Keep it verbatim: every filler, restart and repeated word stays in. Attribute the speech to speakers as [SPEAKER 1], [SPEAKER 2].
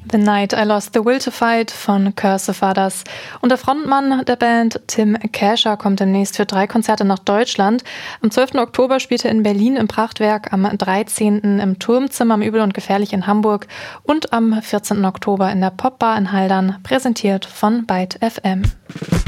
[SPEAKER 1] The Night I Lost the Will to Fight von Curse of Others. Und der Frontmann der Band, Tim Kasher, kommt demnächst für drei Konzerte nach Deutschland. Am zwölften Oktober spielt er in Berlin im Prachtwerk, am dreizehnten im Turmzimmer am Übel und Gefährlich in Hamburg und am vierzehnten Oktober in der Popbar in Haldern, präsentiert von Byte F M.